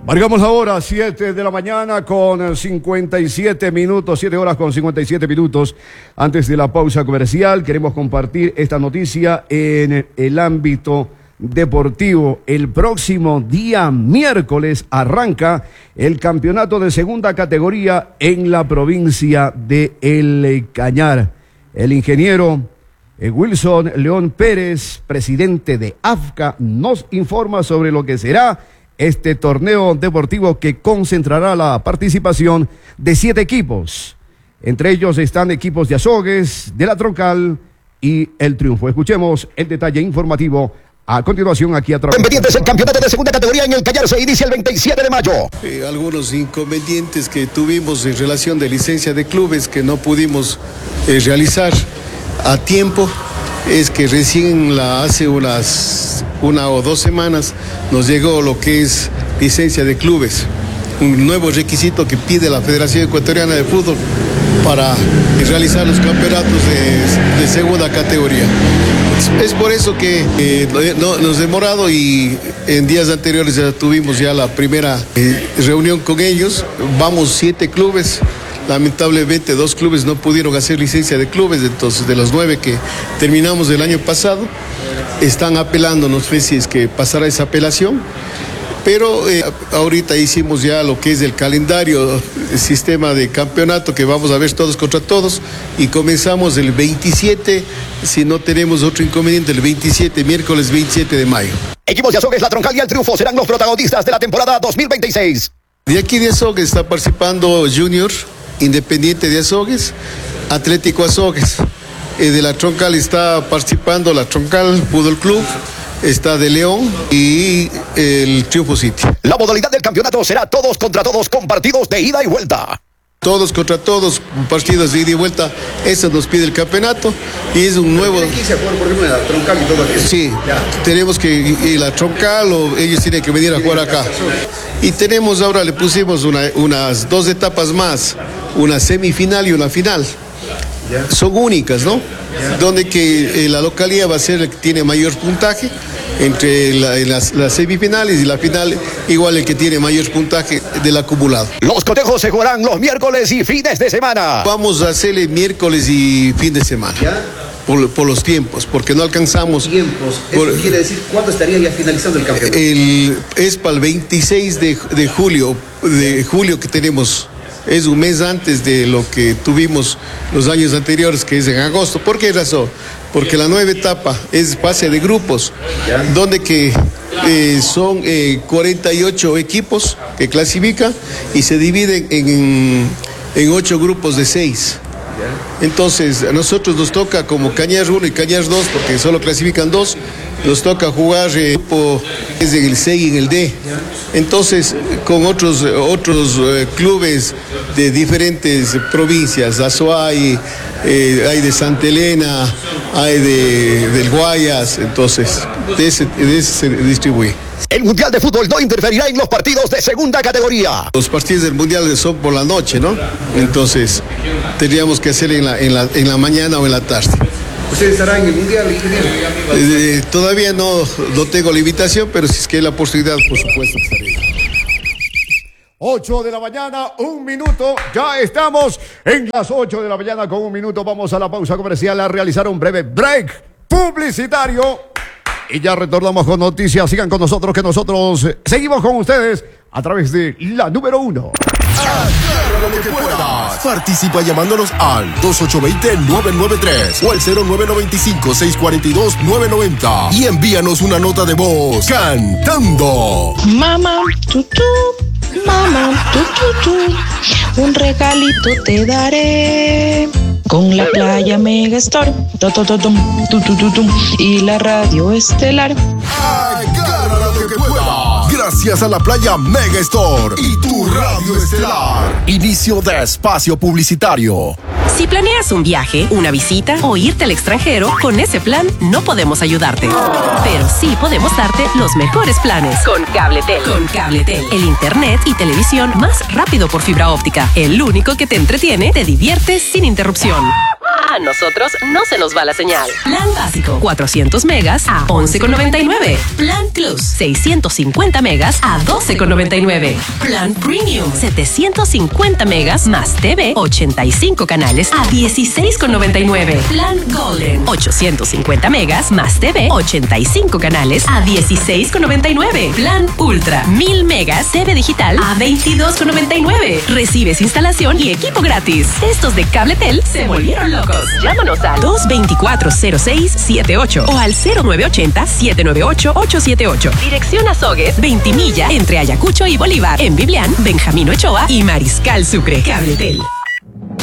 Marcamos ahora 7 de la mañana con 57 minutos, 7 horas con 57 minutos. Antes de la pausa comercial, queremos compartir esta noticia en el ámbito deportivo. El próximo día miércoles arranca el campeonato de segunda categoría en la provincia de El Cañar. El ingeniero Wilson León Pérez, presidente de AFCA, nos informa sobre lo que será este torneo deportivo que concentrará la participación de 7 equipos. Entre ellos están equipos de Azogues, de La Troncal y El Triunfo. Escuchemos el detalle informativo a continuación aquí a través. Pendientes, el campeonato de segunda categoría en El Cañar se inicia el 27 de mayo. Algunos inconvenientes que tuvimos en relación de licencia de clubes que no pudimos realizar a tiempo. Es que recién hace una o 2 semanas nos llegó lo que es licencia de clubes, un nuevo requisito que pide la Federación Ecuatoriana de Fútbol para realizar los campeonatos de segunda categoría. Es por eso que nos demorado y en días anteriores ya tuvimos la primera reunión con ellos. Vamos 7 clubes. Lamentablemente 2 clubes no pudieron hacer licencia de clubes, entonces de los 9 que terminamos el año pasado, están apelando, no sé si es que pasará esa apelación, pero ahorita hicimos ya lo que es el calendario, el sistema de campeonato que vamos a ver todos contra todos y comenzamos el 27, si no tenemos otro inconveniente, el 27, miércoles 27 de mayo. Equipos de Azogues, La Troncal y El Triunfo serán los protagonistas de la temporada 2026. De aquí de Azogues está participando Junior, Independiente de Azogues, Atlético Azogues. De La Troncal está participando La Troncal Fútbol Club, está de León y el Triunfo City. La modalidad del campeonato será todos contra todos con partidos de ida y vuelta. Todos contra todos, partidos de ida y vuelta, eso nos pide el campeonato y es un nuevo. ¿Quién quise jugar por ejemplo en La Troncal y todo aquello? Sí, tenemos que ir a La Troncal o ellos tienen que venir a jugar acá. Y tenemos ahora, le pusimos unas 2 etapas más, una semifinal y una final. Son únicas, ¿no? Donde que la localidad va a ser el que tiene mayor puntaje entre las semifinales y la final, igual el que tiene mayor puntaje del acumulado. Los cotejos se jugarán los miércoles y fines de semana. Vamos a hacerle miércoles y fin de semana. ¿Ya? Por los tiempos, porque no alcanzamos. ¿Tiempos? ¿Eso quiere decir cuándo estaría ya finalizando el campeonato? Es para el 26 de julio que tenemos. Es un mes antes de lo que tuvimos los años anteriores, que es en agosto. ¿Por qué razón? Porque la nueva etapa es fase de grupos, donde que son 48 equipos que clasifican y se dividen en 8 grupos de 6. Entonces, a nosotros nos toca como Cañar 1 y Cañar 2, porque solo clasifican 2, nos toca jugar grupo es en el C y en el D. Entonces, con otros clubes de diferentes provincias, Azuay, hay de Santa Elena, hay del Guayas, entonces, de ese se distribuye. El Mundial de Fútbol no interferirá en los partidos de segunda categoría. Los partidos del Mundial son por la noche, ¿no? Entonces, tendríamos que hacer en la mañana o en la tarde. ¿Usted estará en el Mundial, ingeniero? Todavía no tengo la invitación, pero si es que hay la posibilidad, por supuesto, estaré. 8 de la mañana, 1 minuto, ya estamos en las 8 de la mañana con 1 minuto. Vamos a la pausa comercial a realizar un breve break publicitario. Y ya retornamos con noticias. Sigan con nosotros, que nosotros seguimos con ustedes a través de la número 1. Agarra lo que puedas. Participa llamándonos al 2820-993 o al 0995-642-990 y envíanos una nota de voz cantando. Mamá, tutú, mamá, tutú, un regalito te daré. Con la playa Megastore, y la radio estelar. Agarra lo que puedas. Gracias a la playa Megastore y tu radio estelar. Inicio de espacio publicitario. Si planeas un viaje, una visita o irte al extranjero, con ese plan no podemos ayudarte. Pero sí podemos darte los mejores planes. Con Cabletel. Con Cabletel. El internet y televisión más rápido por fibra óptica. El único que te entretiene, te divierte sin interrupción. A nosotros no se nos va la señal. Plan básico, 400 megas a 11,99. Plan Plus, 650 megas a 12,99. Plan Premium, 750 megas más TV, 85 canales a 16,99. Plan Golden, 850 megas más TV, 85 canales a 16,99. Plan Ultra, 1000 megas TV digital a 22,99. Recibes instalación y equipo gratis. Estos de Cabletel se volvieron locos. Llámanos al 224-0678 o al 0980-798-878. Dirección Azogues, Ventimilla, entre Ayacucho y Bolívar. En Biblián, Benjamín Ochoa y Mariscal Sucre. Cabletel.